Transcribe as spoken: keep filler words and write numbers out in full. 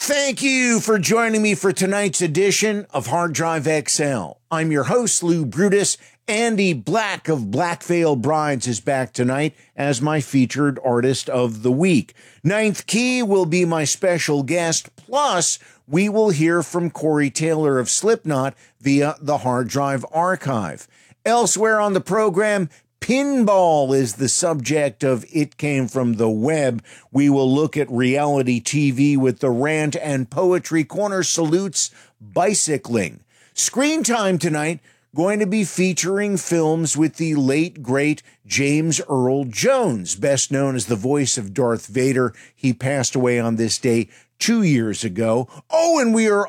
Thank you for joining me for tonight's edition of Hard Drive X L. I'm your host, Lou Brutus. Andy Black of Black Veil Brides is back tonight as my featured artist of the week. Ninth Key will be my special guest, plus we will hear from Corey Taylor of Slipknot via the Hard Drive Archive. Elsewhere on the program, pinball is the subject of It Came From the Web. We will look at reality T V with the Rant and Poetry Corner salutes bicycling. Screen time tonight going to be featuring films with the late, great James Earl Jones, best known as the voice of Darth Vader. He passed away on this day two years ago. Oh, and we are